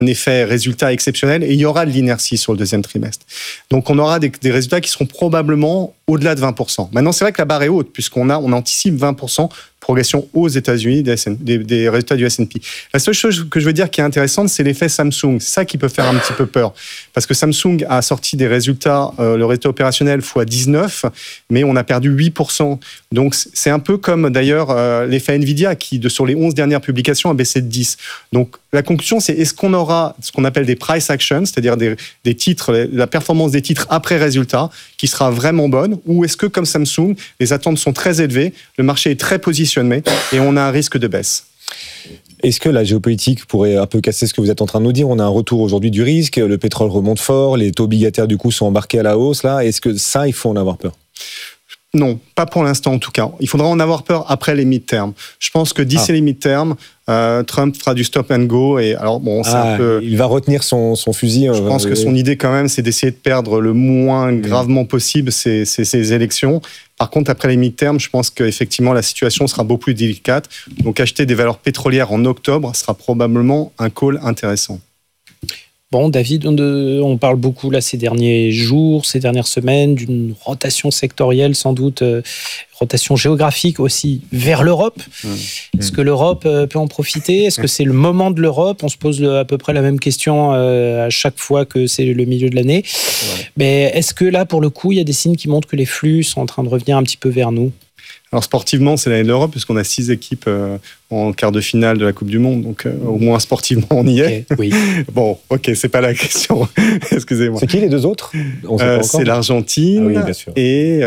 effet résultat exceptionnel et il y aura de l'inertie sur le deuxième trimestre. Donc, on aura des résultats qui seront probablement au-delà de 20%. Maintenant, c'est vrai que la barre est haute puisqu'on anticipe 20% progression aux États-Unis des résultats du S&P. La seule chose que je veux dire qui est intéressante, c'est l'effet Samsung. C'est ça qui peut faire un petit peu peur. Parce que Samsung a sorti des résultats, le résultat opérationnel x19, mais on a perdu 8%. Donc, c'est un peu comme d'ailleurs l'effet Nvidia qui, sur les 11 dernières publications, a baissé de 10. Donc, la conclusion, c'est est-ce qu'on aura ce qu'on appelle des price actions, c'est-à-dire des titres, la performance des titres après résultat, qui sera vraiment bonne, ou est-ce que, comme Samsung, les attentes sont très élevées, le marché est très positionné et on a un risque de baisse? Est-ce que la géopolitique pourrait un peu casser ce que vous êtes en train de nous dire? On a un retour aujourd'hui du risque, le pétrole remonte fort, les taux obligataires du coup sont embarqués à la hausse. Là, est-ce que ça, il faut en avoir peur? Non, pas pour l'instant en tout cas. Il faudra en avoir peur après les mid-terms. Je pense que d'ici les mid-terms, Trump fera du stop and go. Et alors bon, c'est un peu. Il va retenir son fusil. Je pense que son idée quand même, c'est d'essayer de perdre le moins gravement possible ces élections. Par contre, après les mid-terms, je pense qu'effectivement la situation sera beaucoup plus délicate. Donc acheter des valeurs pétrolières en octobre sera probablement un call intéressant. Bon, David, on parle beaucoup là ces derniers jours, ces dernières semaines, d'une rotation sectorielle sans doute, rotation géographique aussi vers l'Europe. Est-ce que l'Europe peut en profiter? Est-ce que c'est le moment de l'Europe? On se pose à peu près la même question à chaque fois que c'est le milieu de l'année. Mais est-ce que là, pour le coup, il y a des signes qui montrent que les flux sont en train de revenir un petit peu vers nous? Alors sportivement, c'est l'année de l'Europe puisqu'on a 6 équipes en quart de finale de la Coupe du Monde, donc au moins sportivement on y est. Okay, oui. Bon, ok, c'est pas la question. Excusez-moi. C'est qui les deux autres? C'est l'Argentine bien sûr. Et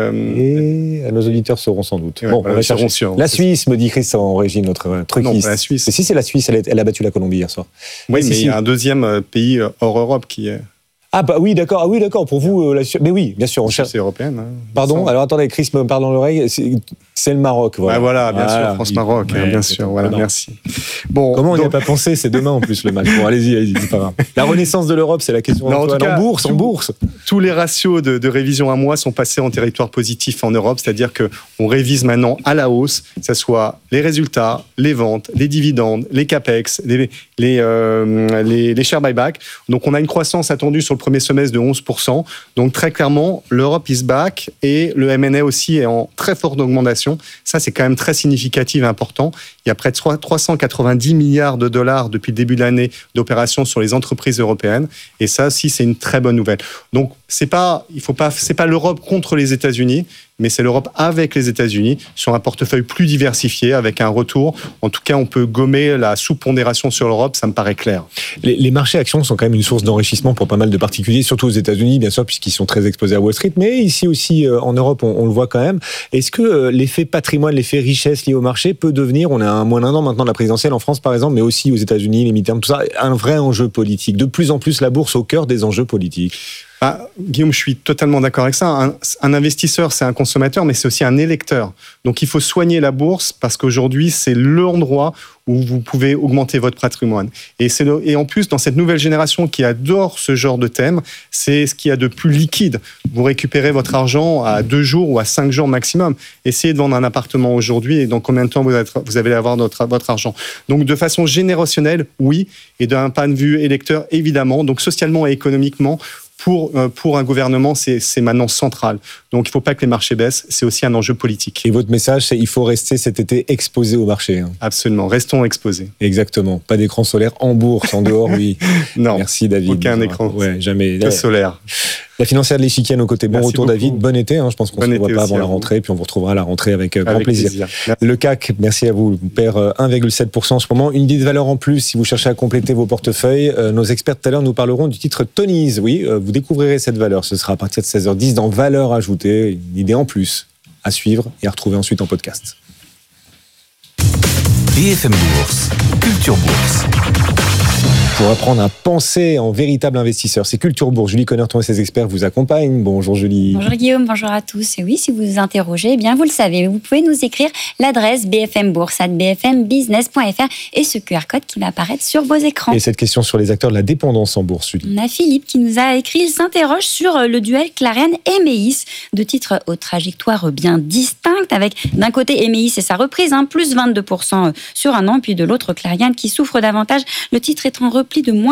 nos auditeurs sauront sans doute. Ouais, bon, on va chercher. La Suisse, me dit Chris en régie, notre truquiste. Non, pas la Suisse. Mais si c'est la Suisse, elle a battu la Colombie hier soir. Oui, mais il y a un deuxième pays hors Europe qui est. Ah bah oui, d'accord. Ah oui, d'accord. Pour vous, mais oui, bien sûr. On cherche. C'est européenne. Hein, pardon. Alors attendez, Chris me parle dans l'oreille. C'est le Maroc. Voilà. Voilà, bien sûr. France-Maroc. Ouais, bien sûr. Voilà, merci. Bon. Comment on n'y a pas pensé? C'est demain en plus le match. Bon, allez-y, c'est pas grave. La renaissance de l'Europe, c'est la question. Non, en bourse. Tous les ratios de révision à mois sont passés en territoire positif en Europe, c'est-à-dire que on révise maintenant à la hausse, que ce soit les résultats, les ventes, les dividendes, les capex, les share buyback. Donc on a une croissance attendue sur le premier semestre de 11%. Donc très clairement, l'Europe is back et le M&A aussi est en très forte augmentation. Ça, c'est quand même très significatif et important. Il y a près de 390 milliards de dollars depuis le début de l'année d'opérations sur les entreprises européennes. Et ça, si, c'est une très bonne nouvelle. Donc, c'est pas l'Europe contre les États-Unis, mais c'est l'Europe avec les États-Unis sur un portefeuille plus diversifié, avec un retour. En tout cas, on peut gommer la sous-pondération sur l'Europe, ça me paraît clair. Les marchés actions sont quand même une source d'enrichissement pour pas mal de particuliers, surtout aux États-Unis, bien sûr, puisqu'ils sont très exposés à Wall Street, mais ici aussi en Europe, on le voit quand même. Est-ce que l'effet patrimoine, l'effet richesse lié au marché peut devenir, on a moins d'un an maintenant de la présidentielle en France par exemple, mais aussi aux États-Unis, les midterms, tout ça, un vrai enjeu politique. De plus en plus, la bourse au cœur des enjeux politiques. Guillaume, je suis totalement d'accord avec ça. Un investisseur, c'est un consommateur, mais c'est aussi un électeur. Donc, il faut soigner la bourse parce qu'aujourd'hui, c'est l'endroit où vous pouvez augmenter votre patrimoine. Et en plus, dans cette nouvelle génération qui adore ce genre de thème, c'est ce qu'il y a de plus liquide. Vous récupérez votre argent à 2 jours ou à 5 jours maximum. Essayez de vendre un appartement aujourd'hui et dans combien de temps vous allez avoir votre argent. Donc, de façon générationnelle, oui. Et d'un point de vue électeur, évidemment. Donc, socialement et économiquement, pour un gouvernement, c'est maintenant central. Donc, il ne faut pas que les marchés baissent. C'est aussi un enjeu politique. Et votre message, c'est qu'il faut rester cet été exposé au marché. Absolument. Restons exposés. Exactement. Pas d'écran solaire en bourse, en dehors, oui. Non. Merci, David. Aucun écran. Ouais, jamais. Que solaire. La financière de l'échiquier à nos côtés. Bon retour, beaucoup. David. Bon été. Je pense qu'on ne se voit pas avant la rentrée. Puis on vous retrouvera à la rentrée avec grand plaisir. Le CAC, merci à vous, perd 1,7% en ce moment. Une idée de valeur en plus si vous cherchez à compléter vos portefeuilles. Nos experts tout à l'heure nous parleront du titre Tonies. Oui, vous découvrirez cette valeur. Ce sera à partir de 16h10 dans Valeur ajoutée. Une idée en plus à suivre et à retrouver ensuite en podcast. BFM Bourse, Culture Bourse. Pour apprendre à penser en véritable investisseur, c'est Culture Bourse. Julie Connerton et ses experts vous accompagnent. Bonjour Julie. Bonjour Guillaume, bonjour à tous. Et oui, si vous vous interrogez, eh bien vous le savez, vous pouvez nous écrire l'adresse bfmbourse@bfmbusiness.fr et ce QR code qui va apparaître sur vos écrans. Et cette question sur les acteurs de la dépendance en bourse, Julie. On a Philippe qui nous a écrit, il s'interroge sur le duel Clariane et Emeis, deux titres aux trajectoires bien distinctes, avec d'un côté Emeis et sa reprise, plus 22% sur un an, puis de l'autre Clariane qui souffre davantage, le titre est en repli de moins